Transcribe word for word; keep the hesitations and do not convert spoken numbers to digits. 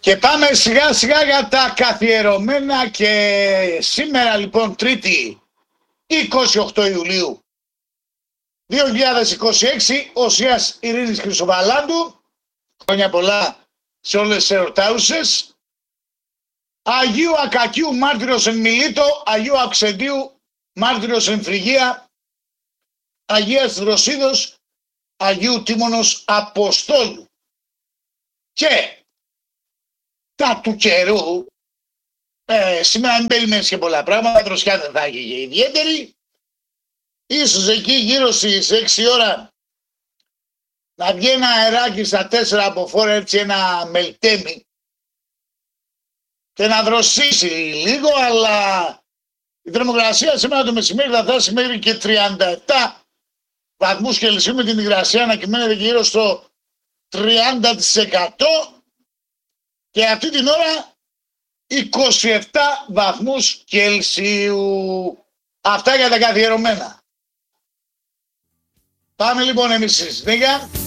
Και πάμε σιγά σιγά για τα καθιερωμένα και σήμερα λοιπόν Τρίτη είκοσι οκτώ Ιουλίου δύο χιλιάδες είκοσι έξι, Οσίας Ειρήνης Χρυσοβαλάντου, χρόνια πολλά σε όλες τις ερωτάουσες. Αγίου Ακακίου μάρτυρος εν Μιλήτο, Αγίου Αυξεντίου μάρτυρος εν Φρυγία, Αγίας Δροσίδος, Αγίου Τίμωνος Αποστόλου. Και τα του καιρού, ε, σήμερα μην περιμένεις και πολλά πράγματα, δροσιά δεν θα έχει και ιδιαίτερη. Ίσως εκεί γύρω στις έξι ώρα να βγει ένα αεράκι στα τέσσερα από φόρα, έτσι ένα μελτέμι, και να δροσίσει λίγο, αλλά η θερμοκρασία σήμερα το μεσημέρι θα φτάσει μέχρι και τριάντα επτά βαθμούς Κελσίου, με την υγρασία να κυμαίνεται γύρω στο τριάντα τοις εκατό, και αυτή την ώρα είκοσι επτά βαθμούς Κελσίου. Αυτά για τα καθιερωμένα. Πάμε λοιπόν εμείς στη συνέχεια.